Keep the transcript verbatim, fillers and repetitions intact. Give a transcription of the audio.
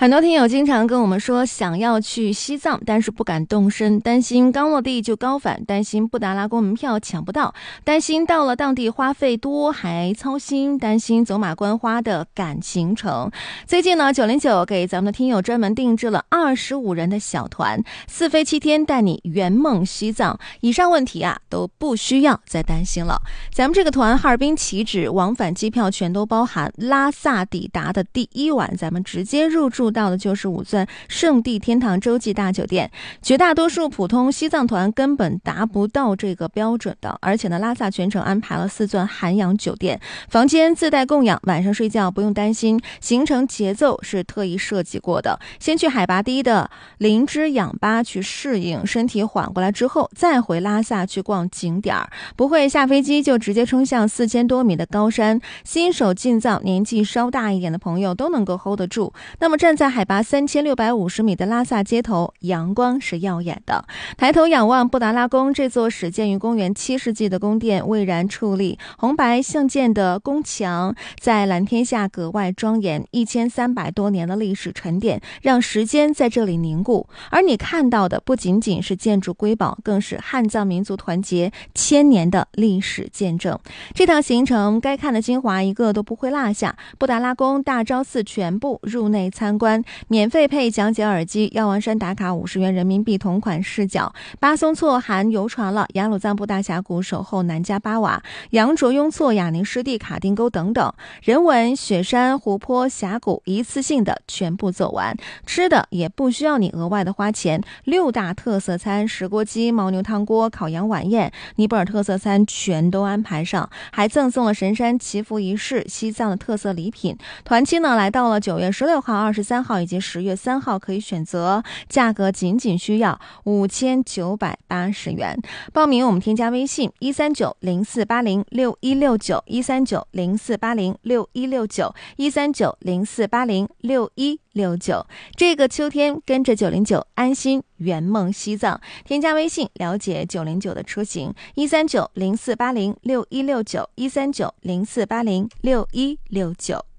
很多听友经常跟我们说想要去西藏，但是不敢动身，担心刚落地就高反，担心布达拉宫门票抢不到，担心到了当地花费多还操心，担心走马观花的赶行程。最近呢，九零九给咱们的听友专门定制了二十五人的小团，四飞七天带你圆梦西藏。以上问题啊都不需要再担心了。咱们这个团哈尔滨起止，往返机票全都包含，拉萨抵达的第一晚，咱们直接入住到的就是五钻圣地天堂洲际大酒店。绝大多数普通西藏团根本达不到这个标准的，而且呢，拉萨全程安排了四钻涵养酒店，房间自带供养，晚上睡觉不用担心。行程节奏是特意设计过的，先去海拔低的林芝氧吧去适应，身体缓过来之后，再回拉萨去逛景点，不会下飞机就直接冲向四千多米的高山。新手进藏，年纪稍大一点的朋友都能够 hold 得住。那么站在海拔三千六百五十米的拉萨街头，阳光是耀眼的。抬头仰望布达拉宫，这座始建于公元七世纪的宫殿巍然矗立，红白相间的宫墙在蓝天下格外庄严。一千三百多年的历史沉淀，让时间在这里凝固。而你看到的不仅仅是建筑瑰宝，更是汉藏民族团结千年的历史见证。这趟行程该看的精华一个都不会落下。布达拉宫、大昭寺全部入内参观，免费配讲解耳机，药王山打卡五十元人民币同款视角，巴松措含游船了，雅鲁藏布大峡谷守候南迦巴瓦，羊卓雍措雅尼湿地卡丁沟等等，人文、雪山、湖泊、峡谷一次性的全部走完。吃的也不需要你额外的花钱，六大特色餐，石锅鸡、牦牛汤锅、烤羊晚宴、尼泊尔特色餐全都安排上，还赠送了神山祈福仪式、西藏的特色礼品。团期呢来到了九月十六号、二十三号以及十月三号可以选择，价格仅仅需要五千九百八十元。报名我们添加微信一三九零四八零六一六九一三九零四八零六一六九一三九零四八零六一六九。这个秋天跟着九零九安心圆梦西藏，添加微信了解九零九的车型一三九零四八零六一六九一三九零四八零六一六九。